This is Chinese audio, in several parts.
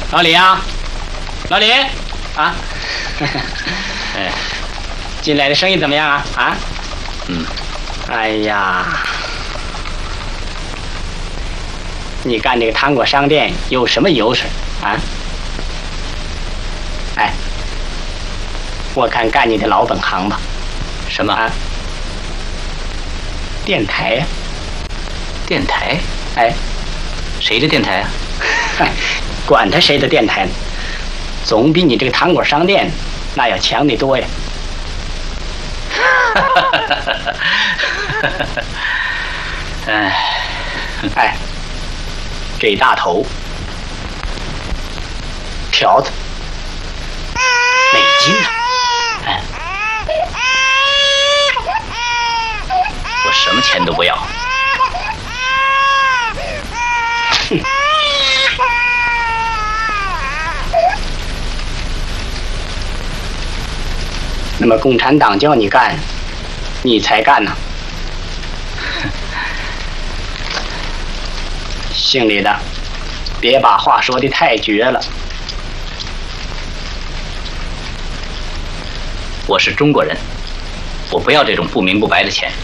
老李啊，老李啊， 哎， 进来的生意怎么样啊？啊？哎呀，你干这个糖果商店有什么优势啊？哎，我看干你的老本行吧。 什么啊？电台呀。 电台？ 哎， 谁的电台啊？ 管他谁的电台呢，总比你这个糖果商店那要强得多呀。哎，这大头条子美金呢？哎， 我什么钱都不要。 哼。那么共产党叫你干，你才干呢？姓李的，别把话说得太绝了。 我是中国人，我不要这种不明不白的钱。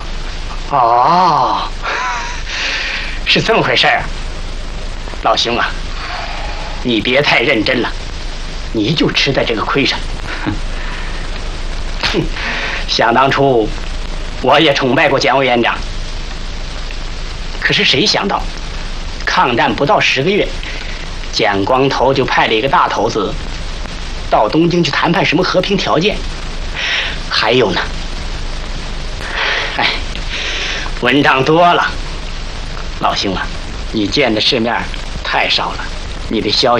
哦，是这么回事啊，老兄啊，你别太认真了，你就吃在这个亏上。想当初，我也崇拜过蒋委员长。可是谁想到，抗战不到10个月，蒋光头就派了一个大头子到东京去谈判什么和平条件。还有呢，哎，文章多了，老兄啊，你见的世面太少了，你的消